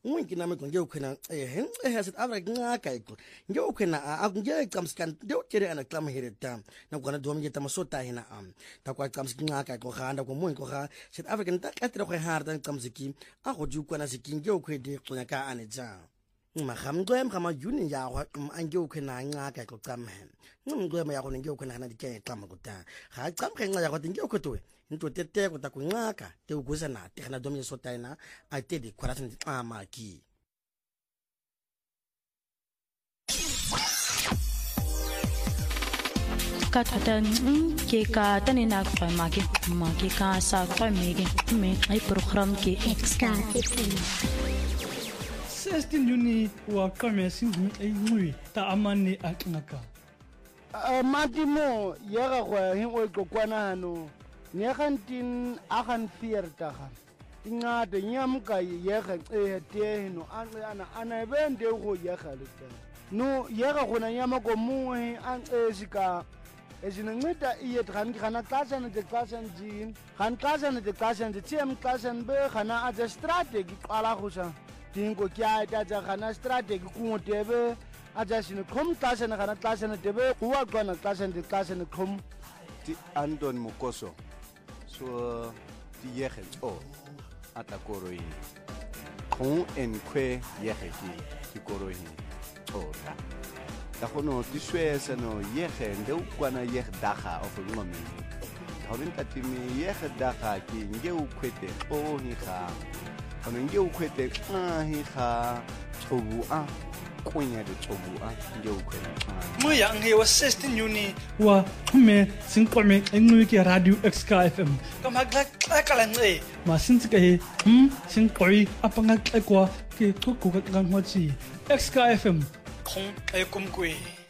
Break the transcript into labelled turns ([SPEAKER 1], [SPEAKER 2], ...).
[SPEAKER 1] unki nami ngiyokhona South Africa ngaka iko ngiyokhona akungiyecamskan ndiyokere anaqama hereta nakwana domi yeta masota hina takwa camski ngaka iko khanda ko munko kha South Africa ntakatira go harda camsiki a go dukwana sikinge okhwedi xonya ka aneja magamgwem gama juni ya go angiyokhona ngaka iko camhe ngumgwem ya go ngiyokhona na dike xama kuta ga camkhe nqa ya go ngiyokhotowe into teteko takunqaka teuguza na tena domi sota hina atedi khwarathi ndixama ki
[SPEAKER 2] ka thata ke ka tane na kwa maki ka sa kwa mege me ai program ke
[SPEAKER 3] Extra
[SPEAKER 4] 16 Juni wa kame singu ai ngui ta amane aknaka
[SPEAKER 5] matimo yega go hingo kokwana hano nyegantin agan fiertaga ingade nyamka yega teheno ana bende go yega leta no yega gona nyama ko muhe an esika ezinceda iyetran khana xasana de xasana jin khan xasana de xasana tiem xasana be khana aja strategy qala khusa dingo kya ta khana strategy kungotebe aja sine khom xasana khana xasana debe kuwa qana xasana de xasana khom
[SPEAKER 6] ti Anton Mokoso so ti yege o atakoroi khon en kwe yege ti koroi ota ta gono ti swesa no yege nde ukwana yege daga of ngomi hawin ta ti mi yege daga ki nge ukwete o hi ga ono nge ukwete hi ga chobu a kunya de chobu a nge ukwete
[SPEAKER 4] mo ya nge wa 16 Juni wa me sinqome engqwi ke radio XK FM kama xakala nce masinzi ke sinqoi apanga xekwa ke xukuka ngangwathi XK FM khong ekumkwe